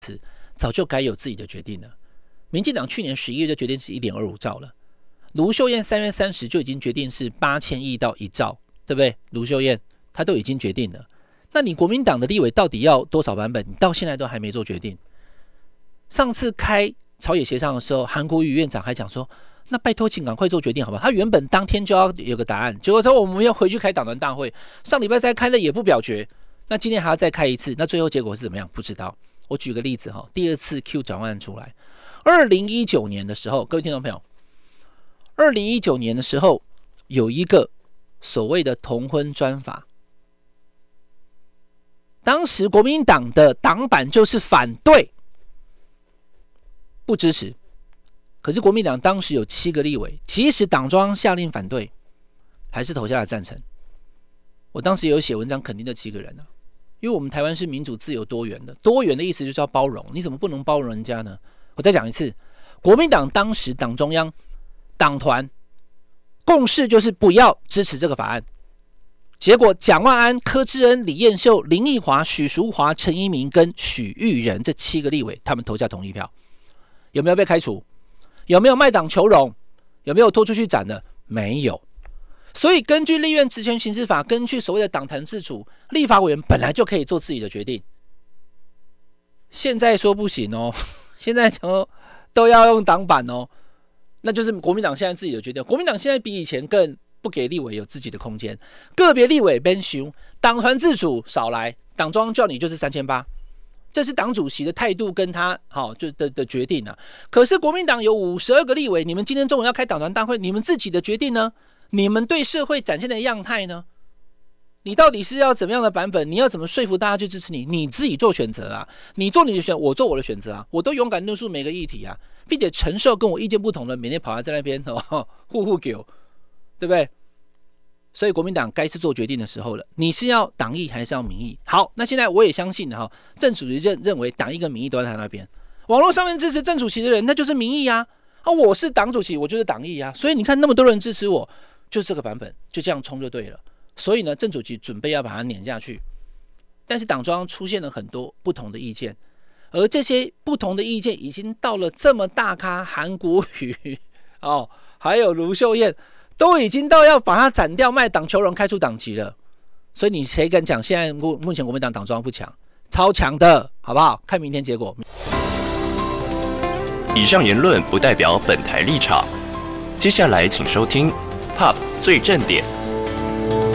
早就该有自己的决定了。民进党去年11月就决定是 1.25 兆了，卢秀燕3月30就已经决定是8000亿到1兆，对不对？卢秀燕她都已经决定了，那你国民党的立委到底要多少版本？你到现在都还没做决定。上次开朝野协商的时候，韩国瑜院长还讲说，那拜托请赶快做决定好不好？他原本当天就要有个答案，结果说我们要回去开党团大会，上礼拜三开了也不表决，那今天还要再开一次，那最后结果是怎么样？不知道。我举个例子哈，第二次 Q 转换出来，2019年的时候，各位听众朋友，2019年的时候有一个所谓的同婚专法，当时国民党的党版就是反对，不支持。可是国民党当时有7个立委，即使党中央下令反对，还是投下了赞成。我当时也有写文章肯定这7个人啊，因为我们台湾是民主、自由、多元的，多元的意思就是要包容，你怎么不能包容人家呢？我再讲一次，国民党当时党中央、党团共识就是不要支持这个法案。结果蒋万安、柯志恩、李彦秀、林奕华、许淑华、陈一鸣跟许玉仁这7个立委，他们投下同意票，有没有被开除？有没有卖党求荣？有没有拖出去斩的？没有。所以根据立院职权行使法，根据所谓的党团自主，立法委员本来就可以做自己的决定。现在说不行哦，现在讲都要用党版哦，那就是国民党现在自己的决定。国民党现在比以前更不给立委有自己的空间，个别立委编修，党团自主少来，党中央叫你就是3800。这是党主席的态度跟他的决定啊。可是国民党有52个立委，你们今天中午要开党团大会，你们自己的决定呢？你们对社会展现的样态呢？你到底是要怎么样的版本？你要怎么说服大家去支持你？你自己做选择啊，你做你的选择，我做我的选择啊，我都勇敢论述每个议题啊，并且承受跟我意见不同的每天跑在那边互给，对不对？所以国民党该是做决定的时候了，你是要党意还是要民意？好，那现在我也相信郑主席认为党意跟民意都在他那边，网络上面支持郑主席的人，那就是民意啊。我是党主席，我就是党意啊。所以你看那么多人支持我，就是这个版本，就这样冲就对了。所以呢，郑主席准备要把它碾下去，但是党中央出现了很多不同的意见，而这些不同的意见已经到了这么大咖韩国瑜还有卢秀燕。都已经到要把它斩掉，卖党求荣，开除党籍了。所以你谁敢讲现在目前国民党党中央不强？超强的，好不好？看明天结果。 以上言论不代表本台立场。接下来请收听 POP 最正点。